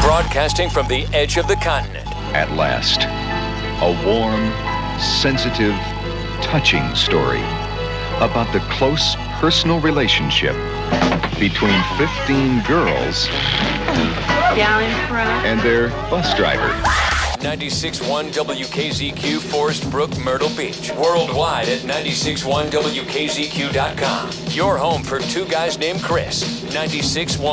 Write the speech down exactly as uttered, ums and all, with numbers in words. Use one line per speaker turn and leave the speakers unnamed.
Broadcasting from the edge of the continent.
At last, a warm, sensitive, touching story about the close personal relationship between fifteen girls
down in front
and their bus driver.
ninety-six point one W K Z Q, Forest Brook, Myrtle Beach. Worldwide at ninety-six point one W K Z Q dot com. Your home for two guys named Chris. ninety-six point one